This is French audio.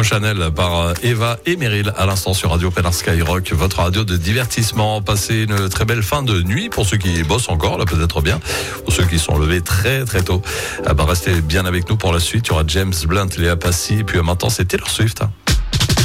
Coco Chanel par Eva et Meryl à l'instant sur Radio Pénard Skyrock, votre radio de divertissement. Passez une très belle fin de nuit pour ceux qui bossent encore, là peut-être bien, pour ceux qui sont levés très très tôt. Restez bien avec nous pour la suite. Il y aura James Blunt, Léa Passy, puis maintenant c'est Taylor Swift.